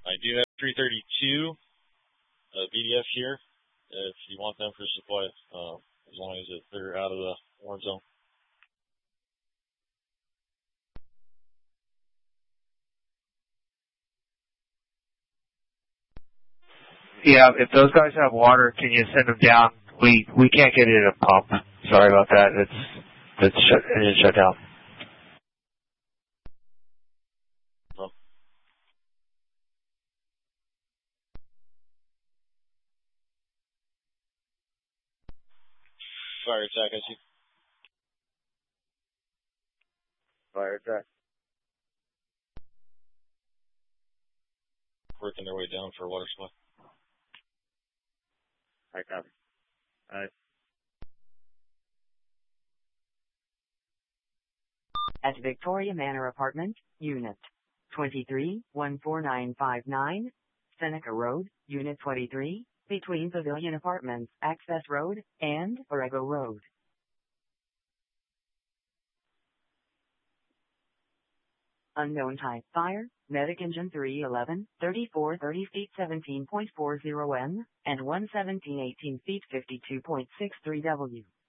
I do have 332 BDF here if you want them for supply, as long as they're out of the war zone. Yeah, if those guys have water, can you send them down? We can't get it at a pump. Sorry about that. It's shut down. Fire attack, I see. Fire attack. Working their way down for water supply. I copy. All right. At Victoria Manor Apartment, Unit 23-14959, Seneca Road, Unit 23, between Pavilion Apartments, Access Road, and Borrego Road. Unknown type fire, Medic Engine 311, 3430 feet 17.40 N, and 11718 feet 52.63 W.